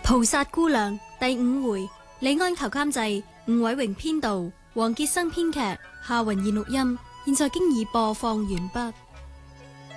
菩薩姑娘第5回，李安求監製，吳偉榮編導，黃傑生編劇，夏雲燕錄音。現在經已播放完畢。